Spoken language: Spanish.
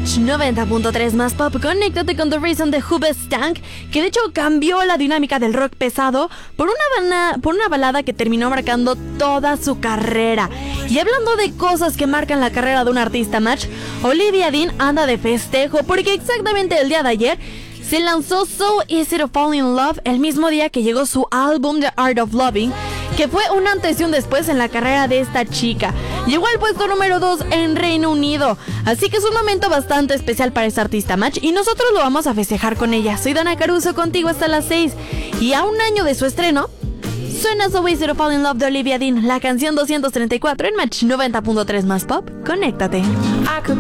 Match 90.3 más pop. Conéctate con The Reason de Hoobastank, que de hecho cambió la dinámica del rock pesado por una balada que terminó marcando toda su carrera. Y hablando de cosas que marcan la carrera de un artista, Match, Olivia Dean anda de festejo porque exactamente el día de ayer se lanzó So Easy to Fall in Love, el mismo día que llegó su álbum The Art of Loving, que fue un antes y un después en la carrera de esta chica. Llegó al puesto número 2 en Reino Unido, así que es un momento bastante especial para esta artista, Match, y nosotros lo vamos a festejar con ella. Soy Dana Caruso, contigo hasta las 6, y a un año de su estreno suena So Easy to Fall in Love de Olivia Dean, la canción 234 en Match 90.3 más pop. Conéctate.